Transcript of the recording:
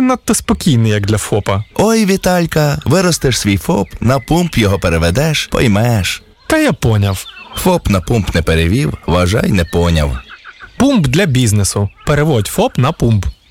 надто спокійний, як для ФОПа. Ой, Віталька, виростеш свій ФОП, на пумп його переведеш, поймеш. Та я поняв. ФОП на пумп не перевів, вважай, не поняв. Пумп для бізнесу. Переводь ФОП на пумп.